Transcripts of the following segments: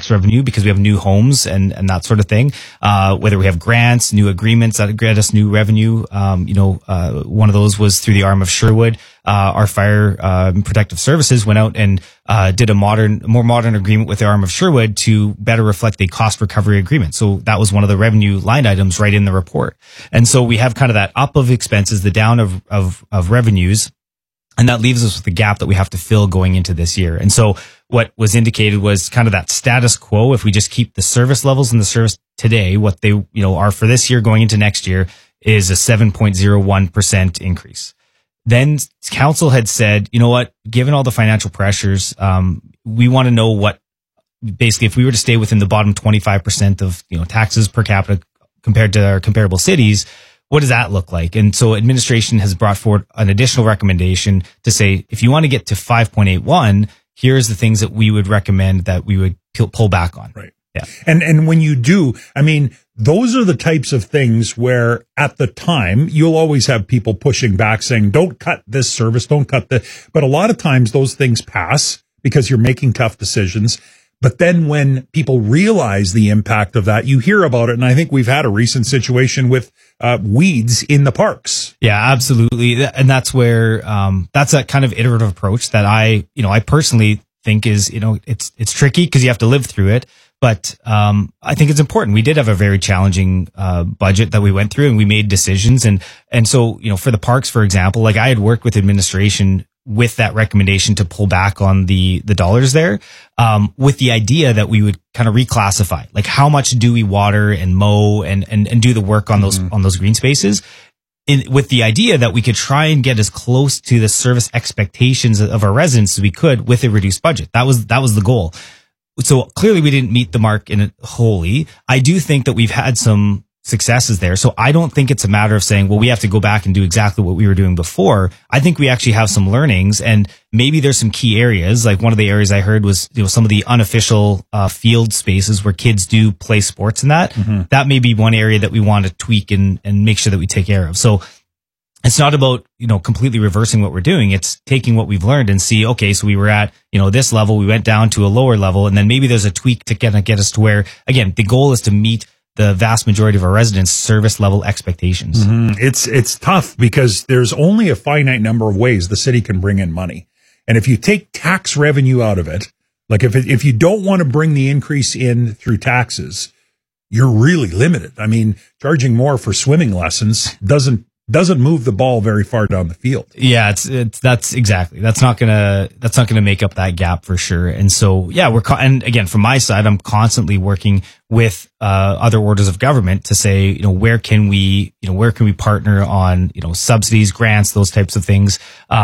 tax revenue because we have new homes and that sort of thing. Whether we have grants, new agreements that grant us new revenue. One of those was through the arm of Sherwood. Our fire protective services went out and did a more modern agreement with the arm of Sherwood to better reflect a cost recovery agreement. So that was one of the revenue line items right in the report. And so we have kind of that up of expenses, the down of revenues. And that leaves us with a gap that we have to fill going into this year. And so what was indicated was kind of that status quo. If we just keep the service levels in the service today, what they, are for this year going into next year is a 7.01% increase. Then council had said, you know what, given all the financial pressures, we want to know what, basically, if we were to stay within the bottom 25% of, taxes per capita compared to our comparable cities, what does that look like? And so administration has brought forward an additional recommendation to say, if you want to get to 5.81, here's the things that we would recommend that we would pull back on. Right. Yeah. And when you do, those are the types of things where at the time you'll always have people pushing back saying, don't cut this service, don't cut the, but a lot of times those things pass because you're making tough decisions. But then when people realize the impact of that, you hear about it. And I think we've had a recent situation with weeds in the parks. Yeah, absolutely. And that's where, that's that kind of iterative approach that I personally think is, it's tricky because you have to live through it. But I think it's important. We did have a very challenging budget that we went through, and we made decisions. And so, for the parks, for example, like I had worked with administration with that recommendation to pull back on the dollars there, with the idea that we would kind of reclassify, like how much do we water and mow and do the work on those green spaces, with the idea that we could try and get as close to the service expectations of our residents as we could with a reduced budget. That was the goal. So clearly we didn't meet the mark in it wholly. I do think that we've had some successes there. So I don't think it's a matter of saying, well, we have to go back and do exactly what we were doing before. I think we actually have some learnings, and maybe there's some key areas. Like one of the areas I heard was, some of the unofficial field spaces where kids do play sports and that. Mm-hmm. That may be one area that we want to tweak and make sure that we take care of. So it's not about, completely reversing what we're doing. It's taking what we've learned and see, okay, so we were at, this level, we went down to a lower level, and then maybe there's a tweak to get us to where, again, the goal is to meet the vast majority of our residents' service level expectations. Mm-hmm. It's tough because there's only a finite number of ways the city can bring in money. And if you take tax revenue out of it, like if you don't want to bring the increase in through taxes, you're really limited. Charging more for swimming lessons doesn't move the ball very far down the field. Yeah, that's not gonna make up that gap for sure. And so, yeah, and again, from my side, I'm constantly working with other orders of government to say, where can we partner on, subsidies, grants, those types of things.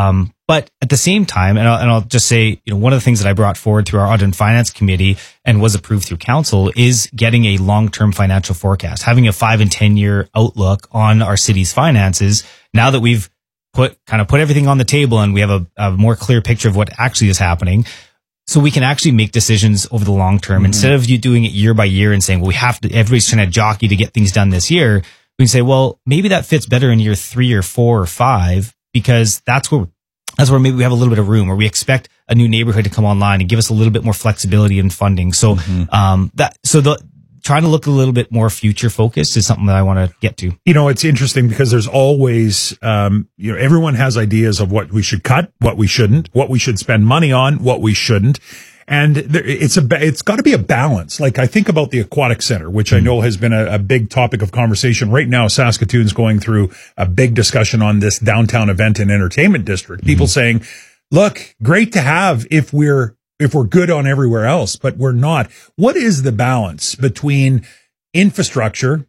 But at the same time, and I'll just say, one of the things that I brought forward through our Audit and Finance Committee and was approved through council is getting a long-term financial forecast, having a 5 and 10 year outlook on our city's finances. Now that we've put everything on the table and we have a more clear picture of what actually is happening, so we can actually make decisions over the long term. Mm-hmm. Instead of you doing it year by year and saying, well, everybody's trying to jockey to get things done this year. We can say, well, maybe that fits better in year 3 or 4 or 5, because that's where maybe we have a little bit of room, or we expect a new neighborhood to come online and give us a little bit more flexibility in funding. So, trying to look a little bit more future focused is something that I want to get to. It's interesting because there's always, everyone has ideas of what we should cut, what we shouldn't, what we should spend money on, what we shouldn't. And it's got to be a balance. Like I think about the Aquatic Center, which I know has been a big topic of conversation. Right now, Saskatoon's going through a big discussion on this downtown event and entertainment district. People saying, look, great to have if we're good on everywhere else, but we're not. What is the balance between infrastructure,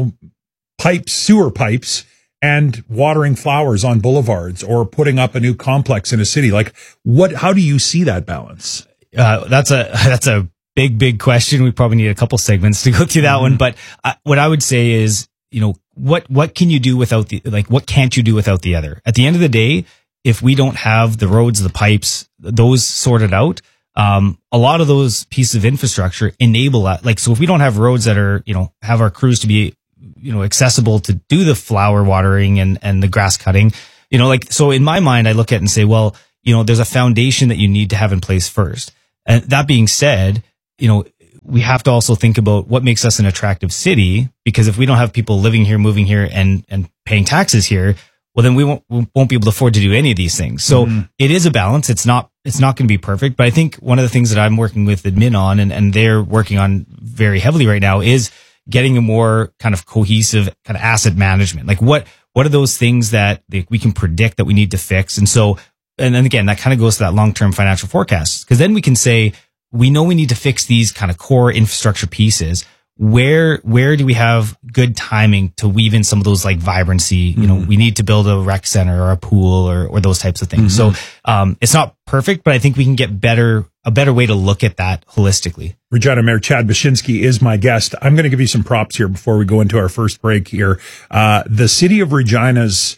pipes, sewer pipes, and watering flowers on boulevards or putting up a new complex in a city? Like how do you see that balance? That's a big question. We probably need a couple segments to go through that one. But what I would say is, what can you do without what can't you do without the other? At the end of the day, if we don't have the roads, the pipes, those sorted out, a lot of those pieces of infrastructure enable that. So if we don't have roads that are, have our crews to be, accessible to do the flower watering and the grass cutting, so in my mind, I look at it and say, well, there's a foundation that you need to have in place first. And that being said, we have to also think about what makes us an attractive city, because if we don't have people living here, moving here, and paying taxes here, well, then we won't be able to afford to do any of these things. So it is a balance. It's not going to be perfect, but I think one of the things that I'm working with admin on, and they're working on very heavily right now, is getting a more kind of cohesive kind of asset management. Like what are those things that we can predict that we need to fix? And so, and then again, that kind of goes to that long-term financial forecast, because then we can say, we know we need to fix these kind of core infrastructure pieces. Where do we have good timing to weave in some of those like vibrancy? You know, we need to build a rec center or a pool or those types of things. So, it's not perfect, but I think we can get a better way to look at that holistically. Regina Mayor Chad Baczynski is my guest. I'm going to give you some props here before we go into our first break here. The city of Regina's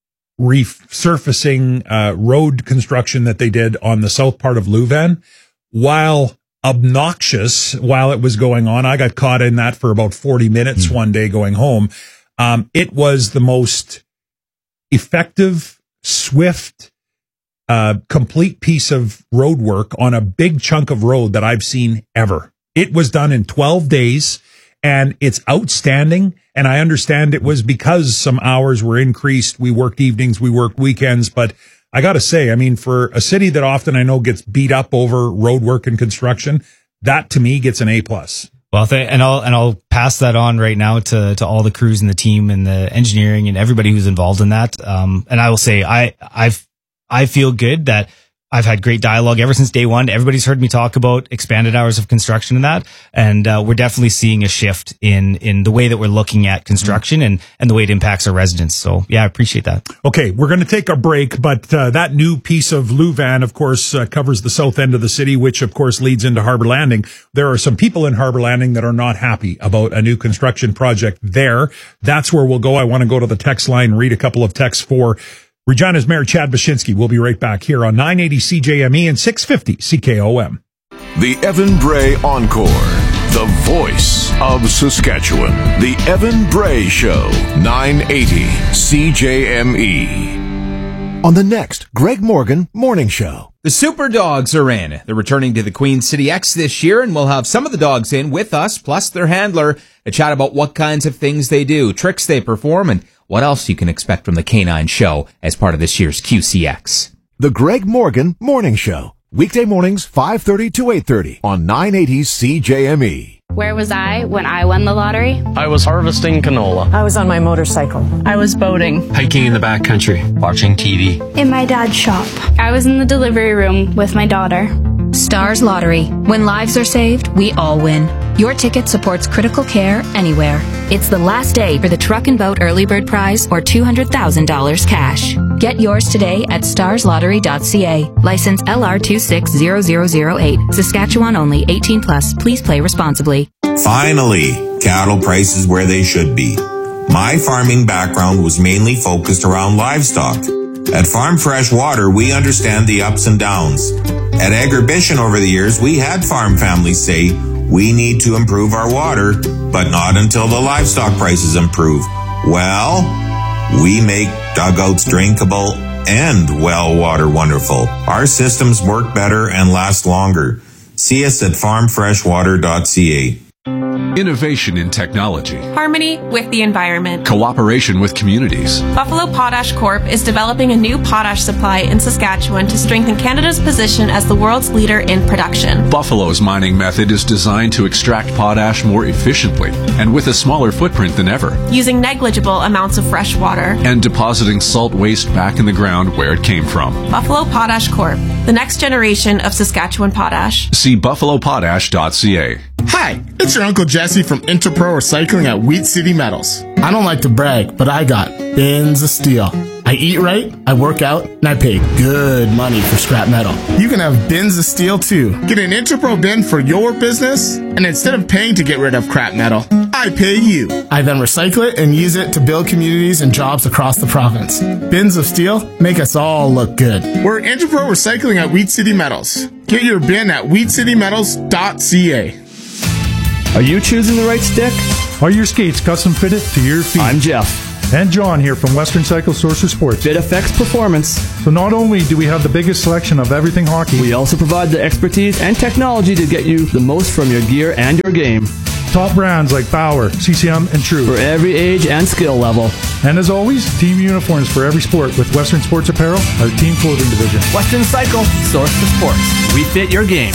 resurfacing, road construction that they did on the south part of Leuven, while obnoxious while it was going on. I got caught in that for about 40 minutes one day going home. It was the most effective, swift, complete piece of road work on a big chunk of road that I've seen ever. It was done in 12 days and it's outstanding. And I understand it was because some hours were increased. We worked evenings, we worked weekends, but I got to say, I mean, for a city that often I know gets beat up over road work and construction, that to me gets an A+. Well, and I'll pass that on right now to all the crews and the team and the engineering and everybody who's involved in that. And I will say, I feel good that I've had great dialogue ever since day one. Everybody's heard me talk about expanded hours of construction and that. And we're definitely seeing a shift in the way that we're looking at construction and the way it impacts our residents. So yeah, I appreciate that. Okay, we're going to take a break, but that new piece of Leuven, of course, covers the south end of the city, which of course leads into Harbor Landing. There are some people in Harbor Landing that are not happy about a new construction project there. That's where we'll go. I want to go to the text line, read a couple of texts for Regina's Mayor Chad Baczynski. We'll be right back here on 980 CJME and 650 CKOM. The Evan Bray Encore, the voice of Saskatchewan. The Evan Bray Show, 980 CJME. On the next Greg Morgan Morning Show. The Super Dogs are in. They're returning to the Queen City X this year, and we'll have some of the dogs in with us, plus their handler, to chat about what kinds of things they do, tricks they perform, and what else you can expect from the Canine Show as part of this year's QCX. The Greg Morgan Morning Show. Weekday mornings, 5:30 to 8:30 on 980 CJME. Where was I when I won the lottery? I was harvesting canola. I was on my motorcycle. I was boating. Hiking in the backcountry. Watching TV. In my dad's shop. I was in the delivery room with my daughter. Stars Lottery. When lives are saved, we all win. Your ticket supports critical care anywhere. It's the last day for the Truck and Boat Early Bird Prize or $200,000 cash. Get yours today at starslottery.ca. License LR260008. Saskatchewan only. 18 plus. Please play responsibly. Finally, cattle prices where they should be. My farming background was mainly focused around livestock. At Farm Fresh Water, we understand the ups and downs. At Agribition over the years, we had farm families say, we need to improve our water, but not until the livestock prices improve. Well, we make dugouts drinkable and well water wonderful. Our systems work better and last longer. See us at farmfreshwater.ca. Innovation in technology. Harmony with the environment. Cooperation with communities. Buffalo Potash Corp is developing a new potash supply in Saskatchewan to strengthen Canada's position as the world's leader in production. Buffalo's mining method is designed to extract potash more efficiently and with a smaller footprint than ever. Using negligible amounts of fresh water. And depositing salt waste back in the ground where it came from. Buffalo Potash Corp, the next generation of Saskatchewan potash. See buffalopotash.ca. Hi, it's your Uncle Jesse from Interpro Recycling at Wheat City Metals. I don't like to brag, but I got bins of steel. I eat right, I work out, and I pay good money for scrap metal. You can have bins of steel too. Get an Interpro bin for your business, and instead of paying to get rid of crap metal, I pay you. I then recycle it and use it to build communities and jobs across the province. Bins of steel make us all look good. We're Interpro Recycling at Wheat City Metals. Get your bin at wheatcitymetals.ca. Are you choosing the right stick? Are your skates custom fitted to your feet? I'm Jeff. And John here from Western Cycle Source of Sports. It affects performance. So not only do we have the biggest selection of everything hockey, we also provide the expertise and technology to get you the most from your gear and your game. Top brands like Bauer, CCM, and True. For every age and skill level. And as always, team uniforms for every sport with Western Sports Apparel, our team clothing division. Western Cycle, source for sports. We fit your game.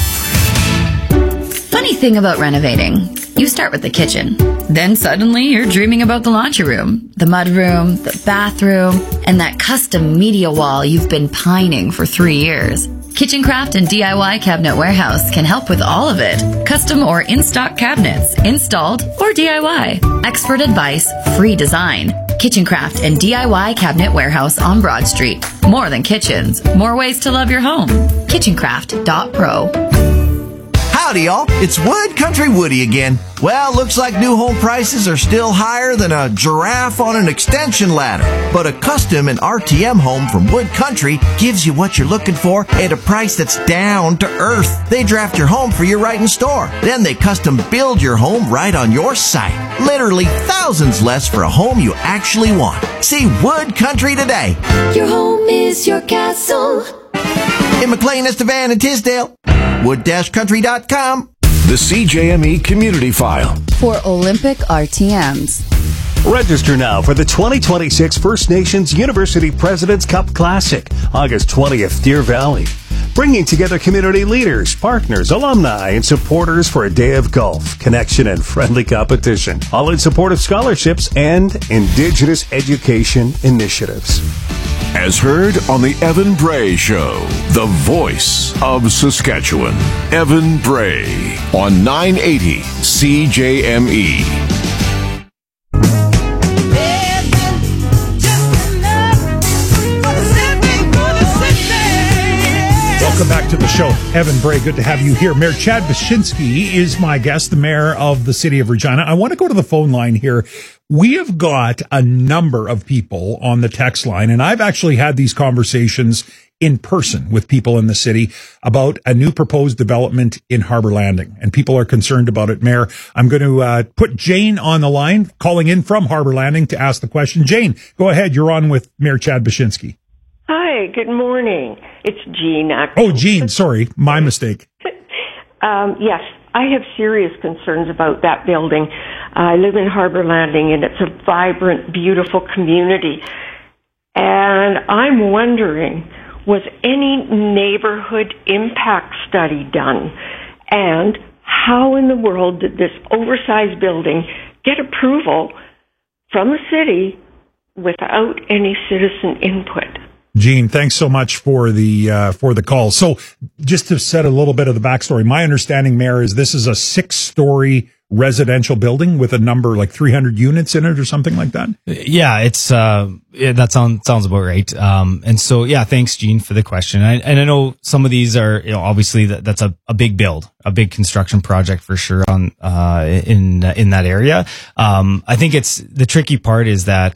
Funny thing about renovating. You start with the kitchen. Then suddenly you're dreaming about the laundry room, the mudroom, the bathroom, and that custom media wall you've been pining for 3 years. Kitchencraft and DIY Cabinet Warehouse can help with all of it. Custom or in-stock cabinets, installed or DIY. Expert advice, free design. Kitchencraft and DIY Cabinet Warehouse on Broad Street. More than kitchens, more ways to love your home. Kitchencraft.pro. Howdy, y'all. It's Wood Country Woody again. Well, looks like new home prices are still higher than a giraffe on an extension ladder. But a custom and RTM home from Wood Country gives you what you're looking for at a price that's down to earth. They draft your home for you right in store. Then they custom build your home right on your site. Literally thousands less for a home you actually want. See Wood Country today. Your home is your castle. In McLean, Estevan, and Tisdale. Wood-country.com. The CJME Community File. For Olympic RTMs. Register now for the 2026 First Nations University President's Cup Classic, August 20th, Deer Valley. Bringing together community leaders, partners, alumni, and supporters for a day of golf, connection, and friendly competition. All in support of scholarships and Indigenous education initiatives. As heard on the Evan Bray Show, the voice of Saskatchewan. Evan Bray on 980 CJME. Welcome back to the show. Evan Bray, good to have you here. Mayor Chad Baczynski is my guest, the mayor of the city of Regina. I want to go to the phone line here. We have got a number of people on the text line, and I've actually had these conversations in person with people in the city about a new proposed development in Harbor Landing, and people are concerned about it. Mayor, I'm going to put Jane on the line, calling in from Harbor Landing to ask the question. Jane, go ahead. You're on with Mayor Chad Baczynski. Hi, good morning. It's Jean, actually. Oh, Jean, sorry. My mistake. Yes, I have serious concerns about that building. I live in Harbor Landing, and it's a vibrant, beautiful community. And I'm wondering, was any neighborhood impact study done? And how in the world did this oversized building get approval from the city without any citizen input? Gene, thanks so much for the call. So just to set a little bit of the backstory, my understanding, Mayor, is this is a 6-story residential building with a number like 300 units in it or something like that. Yeah, it's, that sounds about right. And so, yeah, thanks, Gene, for the question. And I know some of these are, obviously that's a big build, a big construction project for sure in that area. I think the tricky part is that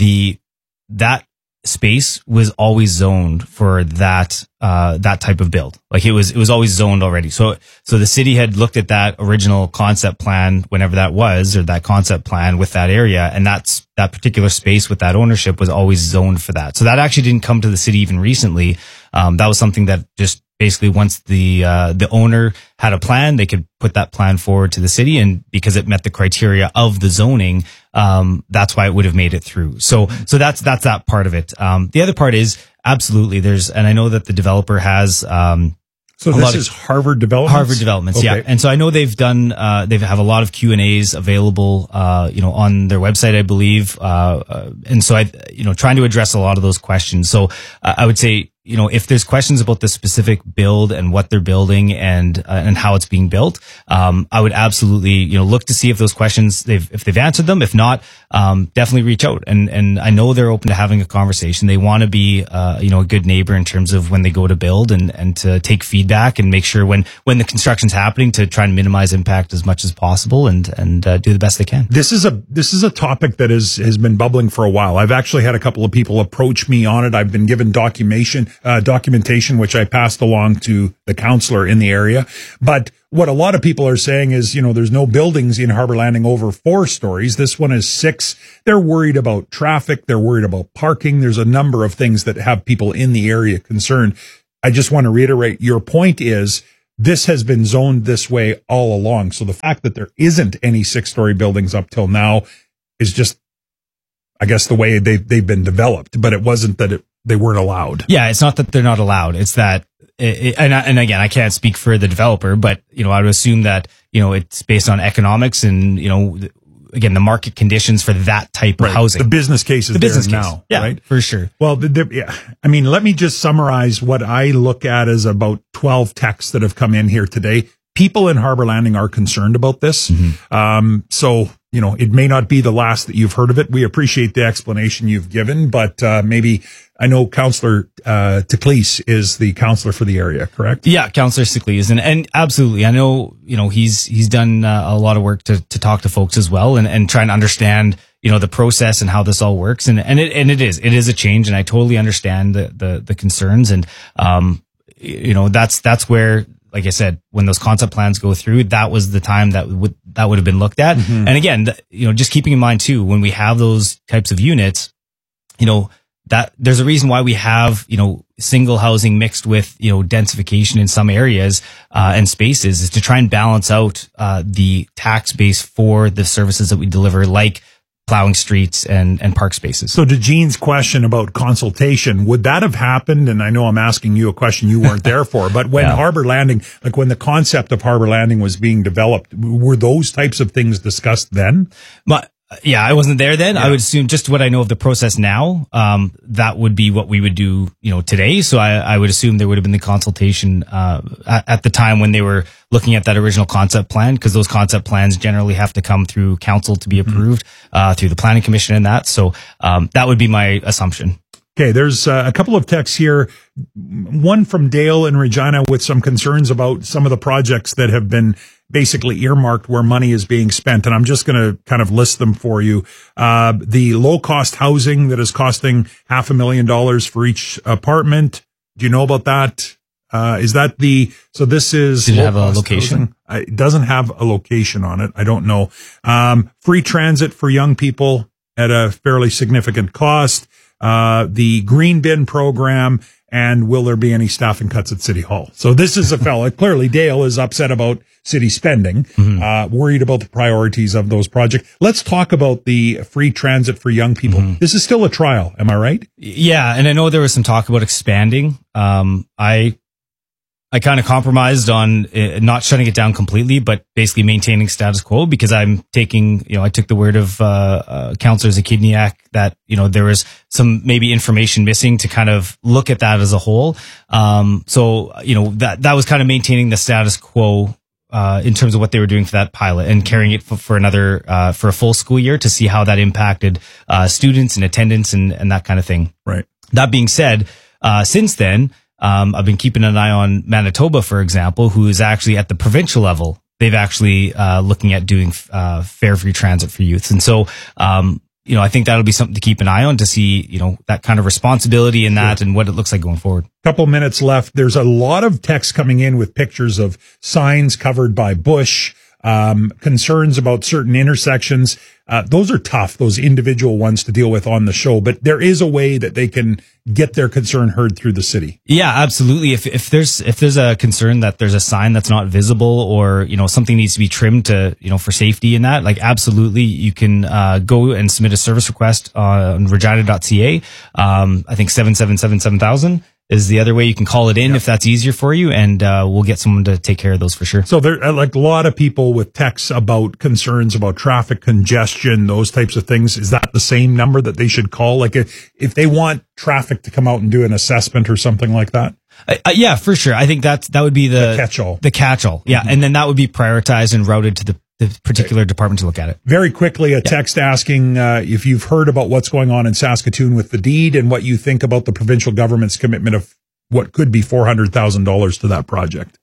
that space was always zoned for that type of build. Like it was always zoned already. So the city had looked at that original concept plan, whenever that was, or that concept plan with that area. And that particular space with that ownership was always zoned for that. So that actually didn't come to the city even recently. That was something that just basically once the owner had a plan, they could put that plan forward to the city. And because it met the criteria of the zoning, that's why it would have made it through. So that's that part of it. The other part is absolutely and I know that the developer has, so this is Harvard Developments? Harvard Developments, okay. Yeah. And so I know they've done, they have a lot of Q&As available, on their website, I believe. And so trying to address a lot of those questions. So I would say, if there's questions about the specific build and what they're building and how it's being built, I would absolutely, look to see if those questions, if they've answered them. If not, definitely reach out. And I know they're open to having a conversation. They want to be, a good neighbor in terms of when they go to build and to take feedback and make sure when the construction's happening to try and minimize impact as much as possible and do the best they can. This is a topic that has been bubbling for a while. I've actually had a couple of people approach me on it. I've been given documentation documentation, which I passed along to the counselor in the area. But what a lot of people are saying is, there's no buildings in Harbor Landing over 4 stories. This one is 6. They're worried about traffic. They're worried about parking. There's a number of things that have people in the area concerned. I just want to reiterate, your point is this has been zoned this way all along. So the fact that there isn't any 6-story buildings up till now is just, I guess, the way they've been developed, but it wasn't that they weren't allowed. Yeah, it's not that they're not allowed. It's that, and again, I can't speak for the developer, but, I would assume that, it's based on economics and, again, the market conditions for that type of housing. The business case is there now, yeah, right? For sure. Well, let me just summarize what I look at as about 12 texts that have come in here today. People in Harbor Landing are concerned about this. Mm-hmm. So, it may not be the last that you've heard of it. We appreciate the explanation you've given, but maybe I know Councillor Teclis is the councillor for the area, correct? Yeah, Councillor Teclis, and absolutely. I know, he's done a lot of work to talk to folks as well and try and understand, the process and how this all works. And it is a change, and I totally understand the concerns. And, that's where, like I said, when those concept plans go through, that was the time that would have been looked at. Mm-hmm. And again, just keeping in mind too, when we have those types of units, that there's a reason why we have, single housing mixed with, densification in some areas, and spaces, is to try and balance out, the tax base for the services that we deliver, like plowing streets and park spaces. So to Gene's question about consultation, would that have happened? And I know I'm asking you a question you weren't there for, but when Harbor Landing, like when the concept of Harbor Landing was being developed, were those types of things discussed then? Yeah, I wasn't there then. Yeah. I would assume, just what I know of the process now, that would be what we would do, today. So I would assume there would have been the consultation, at the time when they were looking at that original concept plan, because those concept plans generally have to come through council to be approved, through the planning commission and that. So, that would be my assumption. Okay, there's a couple of texts here. One from Dale in Regina with some concerns about some of the projects that have been basically earmarked where money is being spent. And I'm just going to kind of list them for you. The low cost housing that is costing $500,000 for each apartment. Do you know about that? Is that so this is. Did it have a location? Housing. It doesn't have a location on it. I don't know. Free transit for young people at a fairly significant cost. The green bin program, and will there be any staffing cuts at City Hall? So this is a fella. Clearly, Dale is upset about city spending, worried about the priorities of those projects. Let's talk about the free transit for young people. Mm-hmm. This is still a trial. Am I right? Yeah. And I know there was some talk about expanding. I kind of compromised on not shutting it down completely, but basically maintaining status quo, because I'm taking, I took the word of Councillor Zakidniak that, there was some maybe information missing to kind of look at that as a whole. So, that was kind of maintaining the status quo in terms of what they were doing for that pilot, and carrying it for another, for a full school year to see how that impacted students and attendance and that kind of thing. Right. That being said, since then, I've been keeping an eye on Manitoba, for example, who is actually at the provincial level. They've actually looking at doing fare free transit for youths. And so, I think that'll be something to keep an eye on, to see, that kind of responsibility in that and what it looks like going forward. Couple minutes left. There's a lot of text coming in with pictures of signs covered by bush, concerns about certain intersections. Those are tough, those individual ones to deal with on the show, but there is a way that they can get their concern heard through the city. Yeah, absolutely. If there's a concern that there's a sign that's not visible, or, something needs to be trimmed to, for safety and that, like, absolutely, you can, go and submit a service request on regina.ca. I think 777-7000 is the other way you can call it in, if that's easier for you, and we'll get someone to take care of those for sure. So there are like a lot of people with texts about concerns about traffic congestion, those types of things. Is that the same number that they should call? Like if they want traffic to come out and do an assessment or something like that? Yeah, for sure. I think that would be the catch-all. The catch-all. Yeah. Mm-hmm. And then that would be prioritized and routed to the particular department to look at it. Very quickly, a text asking if you've heard about what's going on in Saskatoon with the deed, and what you think about the provincial government's commitment of what could be $400,000 to that project.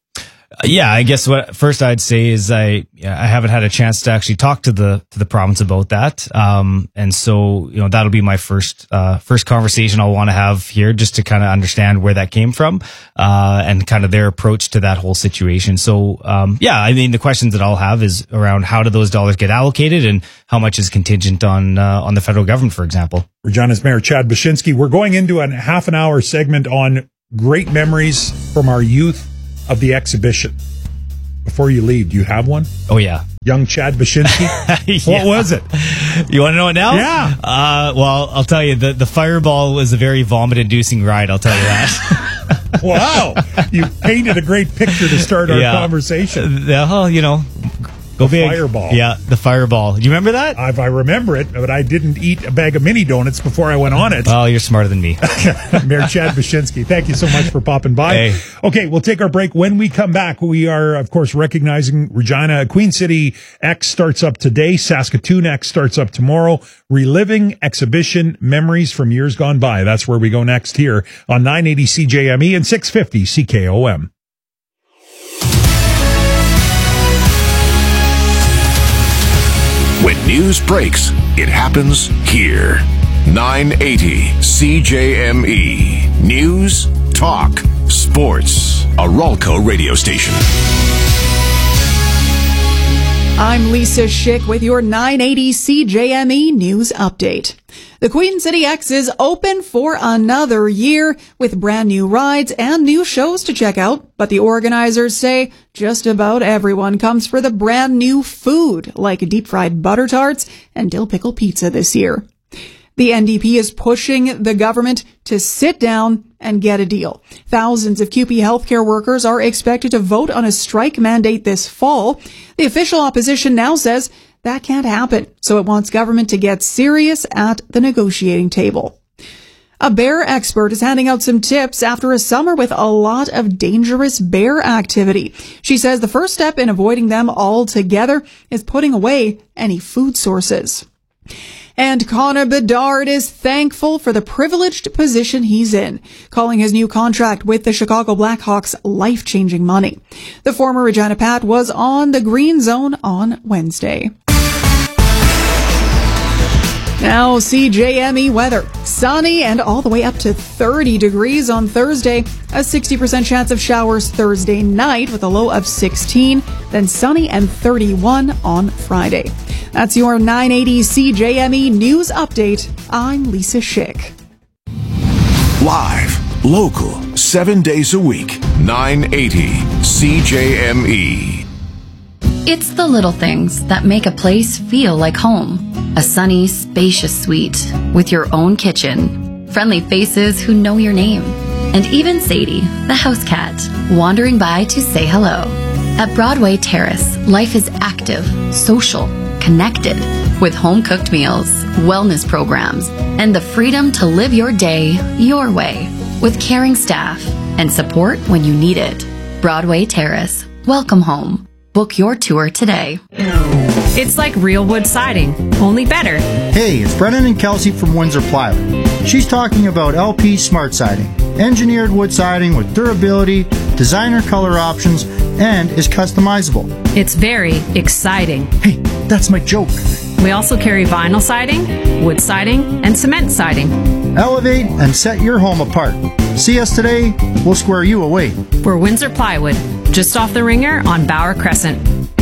Yeah, I guess what first I'd say is I haven't had a chance to actually talk to the province about that. And so, that'll be my first conversation I'll want to have here, just to kind of understand where that came from, and kind of their approach to that whole situation. So, I mean, the questions that I'll have is around how do those dollars get allocated and how much is contingent on the federal government, for example. Regina's Mayor Chad Baczynski. We're going into a half an hour segment on great memories from our youth of the exhibition. Before you leave, do you have one? Oh, yeah. Young Chad Baczynski? Yeah. What was it? You want to know it now? Yeah. Well, I'll tell you, the Fireball was a very vomit-inducing ride, I'll tell you that. Wow. You painted a great picture to start our conversation. Go big. Fireball. Yeah, the Fireball. Do you remember that? I remember it, but I didn't eat a bag of mini donuts before I went on it. Well, you're smarter than me. Mayor Chad Baczynski, thank you so much for popping by. Hey. Okay, we'll take our break. When we come back, we are, of course, recognizing Regina. Queen City X starts up today. Saskatoon X starts up tomorrow. Reliving exhibition memories from years gone by. That's where we go next here on 980 CJME and 650 CKOM. When news breaks, it happens here. 980 CJME. News, talk, sports. A Ralco radio station. I'm Lisa Schick with your 980 CJME News Update. The Queen City X is open for another year with brand new rides and new shows to check out. But the organizers say just about everyone comes for the brand new food, like deep fried butter tarts and dill pickle pizza this year. The NDP is pushing the government to sit down and get a deal. Thousands of CUPE healthcare workers are expected to vote on a strike mandate this fall. The official opposition now says that can't happen, so it wants government to get serious at the negotiating table. A bear expert is handing out some tips after a summer with a lot of dangerous bear activity. She says the first step in avoiding them altogether is putting away any food sources. And Connor Bedard is thankful for the privileged position he's in, calling his new contract with the Chicago Blackhawks life-changing money. The former Regina Pat was on the Green Zone on Wednesday. Now, CJME weather. Sunny and all the way up to 30 degrees on Thursday. A 60% chance of showers Thursday night with a low of 16. Then sunny and 31 on Friday. That's your 980 CJME News Update. I'm Lisa Schick. Live, local, 7 days a week. 980 CJME. It's the little things that make a place feel like home. A sunny, spacious suite with your own kitchen. Friendly faces who know your name. And even Sadie, the house cat, wandering by to say hello. At Broadway Terrace, life is active, social, connected, with home-cooked meals, wellness programs, and the freedom to live your day your way, with caring staff and support when you need it. Broadway Terrace. Welcome home. Book your tour today. It's like real wood siding, only better. Hey, it's Brennan and Kelsey from Windsor Plywood. She's talking about LP Smart Siding. Engineered wood siding with durability, designer color options, and is customizable. It's very exciting. Hey, that's my joke. We also carry vinyl siding, wood siding, and cement siding. Elevate and set your home apart. See us today, we'll square you away. We're Windsor Plywood, just off the Ringer on Bauer Crescent.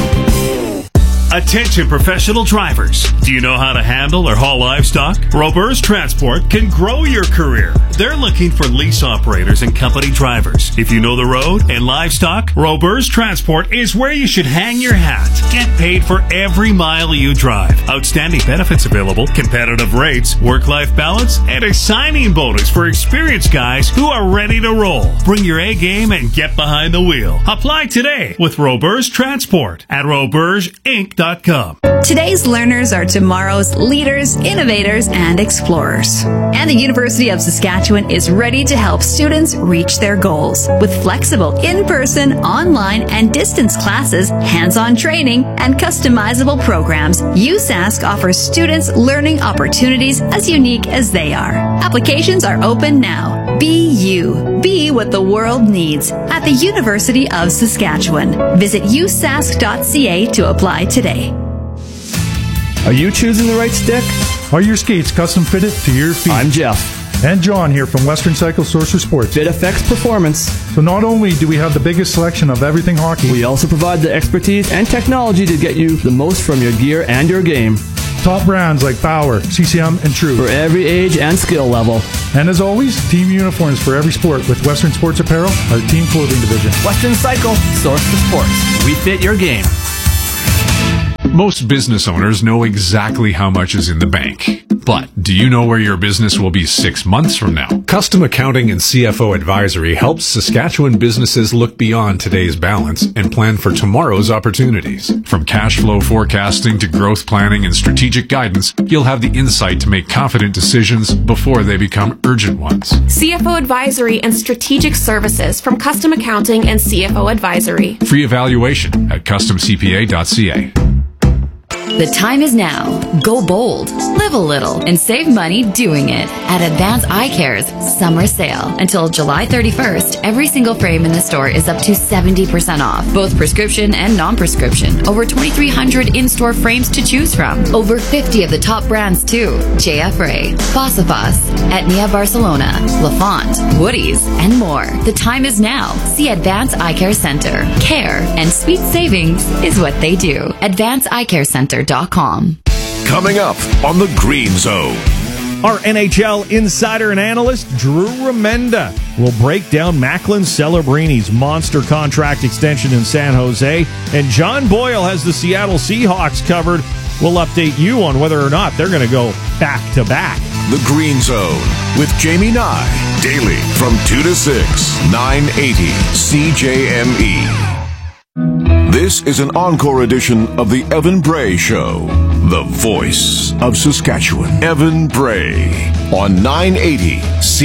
Attention professional drivers. Do you know how to handle or haul livestock? Robers Transport can grow your career. They're looking for lease operators and company drivers. If you know the road and livestock, Robers Transport is where you should hang your hat. Get paid for every mile you drive. Outstanding benefits available, competitive rates, work-life balance, and a signing bonus for experienced guys who are ready to roll. Bring your A game and get behind the wheel. Apply today with Robers Transport at robersinc.com. Today's learners are tomorrow's leaders, innovators, and explorers. And the University of Saskatchewan is ready to help students reach their goals with flexible in-person, online, and distance classes, hands-on training, and customizable programs. USask offers students learning opportunities as unique as they are. Applications are open now. Be you. Be what the world needs at the University of Saskatchewan. Visit usask.ca to apply today. Are you choosing the right stick? Are your skates custom fitted to your feet? I'm Jeff. And John here from Western Cycle Sorcerer Sports. Fit affects performance. So not only do we have the biggest selection of everything hockey, we also provide the expertise and technology to get you the most from your gear and your game. Top brands like Bauer, CCM, and True. For every age and skill level. And as always, team uniforms for every sport with Western Sports Apparel, our team clothing division. Western Cycle, source for sports. We fit your game. Most business owners know exactly how much is in the bank. But do you know where your business will be 6 months from now? Custom Accounting and CFO Advisory helps Saskatchewan businesses look beyond today's balance and plan for tomorrow's opportunities. From cash flow forecasting to growth planning and strategic guidance, you'll have the insight to make confident decisions before they become urgent ones. CFO Advisory and Strategic Services from Custom Accounting and CFO Advisory. Free evaluation at customcpa.ca. The time is now. Go bold, live a little, and save money doing it at Advance Eye Care's summer sale. Until July 31st, every single frame in the store is up to 70% off, both prescription and non-prescription. Over 2,300 in-store frames to choose from. Over 50 of the top brands too. JF Ray, Fossifos, Etnia Barcelona, Lafont, Woody's, and more. The time is now. See Advance Eye Care Center. Care and sweet savings is what they do. AdvanceEyeCareCenter.com. Coming up on the Green Zone. Our NHL insider and analyst, Drew Remenda, will break down Macklin Celebrini's monster contract extension in San Jose. And John Boyle has the Seattle Seahawks covered. We'll update you on whether or not they're going to go back-to-back. The Green Zone with Jamie Nye. Daily from 2 to 6, 980 CJME. This is an encore edition of the Evan Bray Show, the voice of Saskatchewan. Evan Bray on 980 CJME.